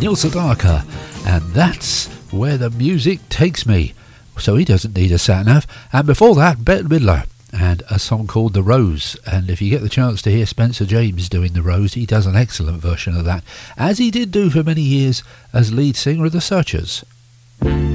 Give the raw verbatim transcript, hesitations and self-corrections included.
Neil Sedaka, and That's Where the Music Takes Me. So he doesn't need a sat-nav. And before that, Bette Midler and a song called The Rose. And if you get the chance to hear Spencer James doing The Rose, he does an excellent version of that, as he did do for many years as lead singer of The Searchers.